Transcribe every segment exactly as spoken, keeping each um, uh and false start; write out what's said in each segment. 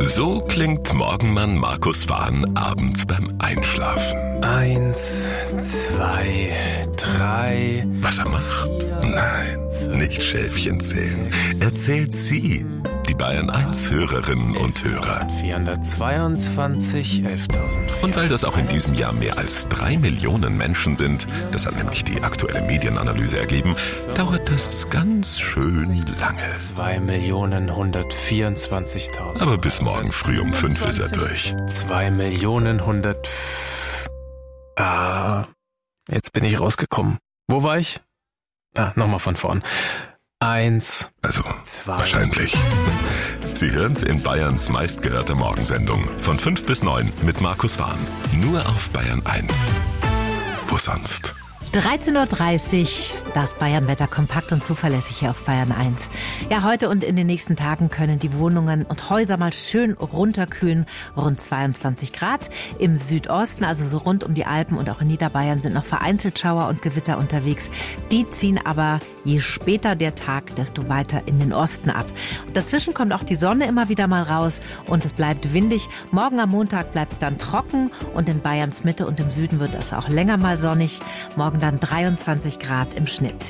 So klingt Morgenmann Markus Wahn abends beim Einschlafen. Eins, zwei, drei... Was er macht? Nein, nicht Schäfchen zählen. Er zählt sie, die Bayern eins Hörerinnen und Hörer. vierhundertzweiundzwanzig, elftausend. Und weil das auch in diesem Jahr mehr als drei Millionen Menschen sind, das hat nämlich die aktuelle Medienanalyse ergeben, dauert das ganz schön lange. zwei Millionen hundertvierundzwanzigtausend. Aber bis morgen früh um fünf ist er durch. zwei Millionen hundert... Ah, jetzt bin ich rausgekommen. Wo war ich? Ah, nochmal von vorn. Eins, also, zwei. Wahrscheinlich. Sie hören's in Bayerns meistgehörter Morgensendung von fünf bis neun mit Markus Wahn. Nur auf Bayern eins. Wo sonst? dreizehn Uhr dreißig, das Bayern-Wetter kompakt und zuverlässig hier auf Bayern eins. Ja, heute und in den nächsten Tagen können die Wohnungen und Häuser mal schön runterkühlen, rund zweiundzwanzig Grad. Im Südosten, also so rund um die Alpen und auch in Niederbayern, sind noch vereinzelt Schauer und Gewitter unterwegs. Die ziehen aber je später der Tag, desto weiter in den Osten ab. Und dazwischen kommt auch die Sonne immer wieder mal raus und es bleibt windig. Morgen am Montag bleibt es dann trocken und in Bayerns Mitte und im Süden wird es auch länger mal sonnig. Morgen dann dreiundzwanzig Grad im Schnitt.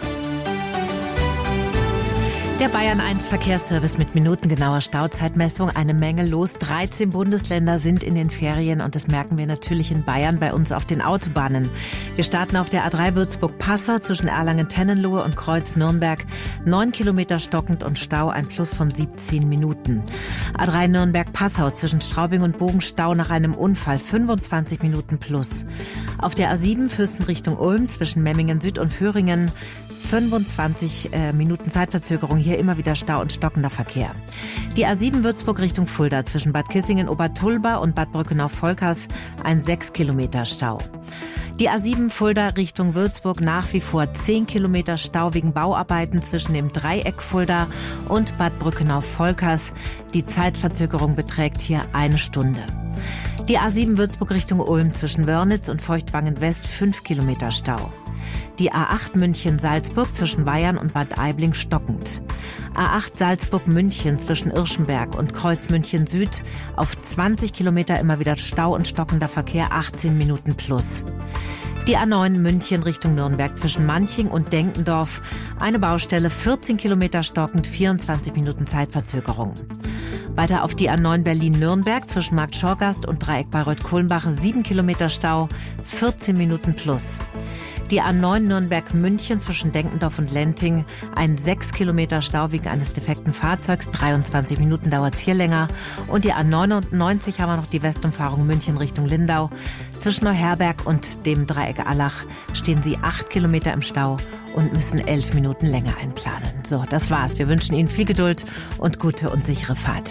Der Bayern eins Verkehrsservice mit minutengenauer Stauzeitmessung. Eine Menge los. dreizehn Bundesländer sind in den Ferien und das merken wir natürlich in Bayern bei uns auf den Autobahnen. Wir starten auf der A drei Würzburg-Passau zwischen Erlangen-Tennenlohe und Kreuz-Nürnberg. Neun Kilometer stockend und Stau, ein Plus von siebzehn Minuten. A drei Nürnberg-Passau zwischen Straubing und Bogen Stau nach einem Unfall. fünfundzwanzig Minuten plus. Auf der A sieben Fürsten Richtung Ulm zwischen Memmingen Süd und Föhringen. fünfundzwanzig äh, Minuten Zeitverzögerung, hier immer wieder Stau und stockender Verkehr. Die A sieben Würzburg Richtung Fulda zwischen Bad Kissingen-Obertulba und Bad Brückenau-Volkers ein sechs Kilometer Stau. Die A sieben Fulda Richtung Würzburg nach wie vor zehn Kilometer Stau wegen Bauarbeiten zwischen dem Dreieck Fulda und Bad Brückenau-Volkers. Die Zeitverzögerung beträgt hier eine Stunde. Die A sieben Würzburg Richtung Ulm zwischen Wörnitz und Feuchtwangen West fünf Kilometer Stau. Die A acht München-Salzburg zwischen Weyern und Bad Aibling stockend. A acht Salzburg-München zwischen Irschenberg und Kreuz München Süd auf zwanzig Kilometer immer wieder Stau und stockender Verkehr, achtzehn Minuten plus. Die A neun München Richtung Nürnberg zwischen Manching und Denkendorf. Eine Baustelle, vierzehn Kilometer stockend, vierundzwanzig Minuten Zeitverzögerung. Weiter auf die A neun Berlin-Nürnberg zwischen Markt Schorgast und Dreieck Bayreuth-Kulmbach, sieben Kilometer Stau, vierzehn Minuten plus. Die A neun Nürnberg-München zwischen Denkendorf und Lenting, ein sechs Kilometer Stau wegen eines defekten Fahrzeugs, dreiundzwanzig Minuten dauert es hier länger. Und die A neunundneunzig haben wir noch die Westumfahrung München Richtung Lindau. Zwischen Neuherberg und dem Dreieck Allach stehen sie acht Kilometer im Stau und müssen elf Minuten länger einplanen. So, das war's. Wir wünschen Ihnen viel Geduld und gute und sichere Fahrt.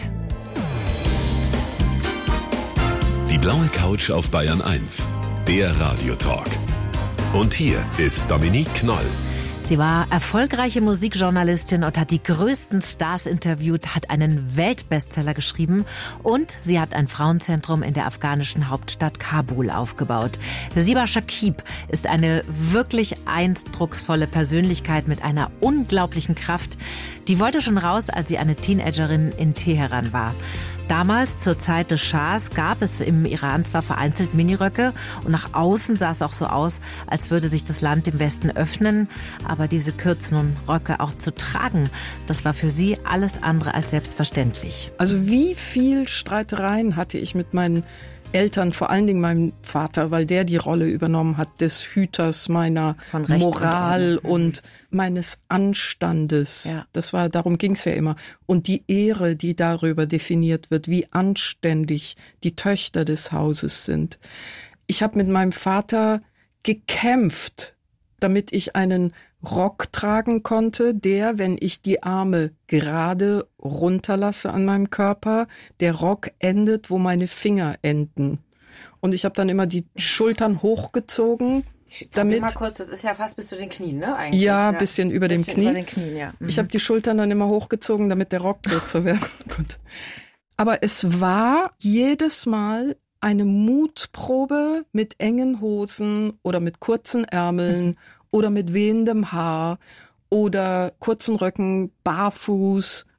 Die blaue Couch auf Bayern eins, der Radiotalk. Und hier ist Dominique Knoll. Sie war erfolgreiche Musikjournalistin und hat die größten Stars interviewt, hat einen Weltbestseller geschrieben und sie hat ein Frauenzentrum in der afghanischen Hauptstadt Kabul aufgebaut. Siba Shakib ist eine wirklich eindrucksvolle Persönlichkeit mit einer unglaublichen Kraft. Die wollte schon raus, als sie eine Teenagerin in Teheran war. Damals, zur Zeit des Schahs, gab es im Iran zwar vereinzelt Miniröcke und nach außen sah es auch so aus, als würde sich das Land dem Westen öffnen. Aber diese kürzeren Röcke auch zu tragen, das war für sie alles andere als selbstverständlich. Also wie viel Streitereien hatte ich mit meinen Eltern, vor allen Dingen meinem Vater, weil der die Rolle übernommen hat des Hüters meiner Moral und, und meines Anstandes. Ja. Das war, darum ging's ja immer. Und die Ehre, die darüber definiert wird, wie anständig die Töchter des Hauses sind. Ich habe mit meinem Vater gekämpft, damit ich einen Rock tragen konnte, der, wenn ich die Arme gerade runterlasse an meinem Körper, der Rock endet, wo meine Finger enden. Und ich habe dann immer die Schultern hochgezogen, ich damit mal kurz, das ist ja fast bis zu den Knien, ne? Eigentlich. Ja, ja. bisschen über bisschen dem Knie. Über den Knien, ja. Mhm. Ich habe die Schultern dann immer hochgezogen, damit der Rock kürzer wird. Aber es war jedes Mal eine Mutprobe mit engen Hosen oder mit kurzen Ärmeln oder mit wehendem Haar oder kurzen Röcken, barfuß,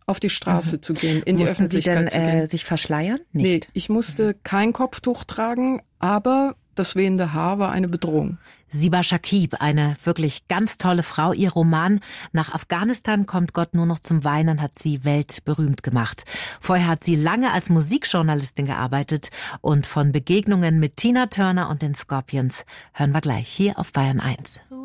auf die Straße mhm. zu gehen, in Mussten die Öffentlichkeit Sie denn, zu gehen. Äh, sich verschleiern? Nicht. Nee, ich musste kein Kopftuch tragen, aber das wehende Haar war eine Bedrohung. Siba Shakib, eine wirklich ganz tolle Frau. Ihr Roman Nach Afghanistan kommt Gott nur noch zum Weinen hat sie weltberühmt gemacht. Vorher hat sie lange als Musikjournalistin gearbeitet und von Begegnungen mit Tina Turner und den Scorpions hören wir gleich hier auf Bayern eins.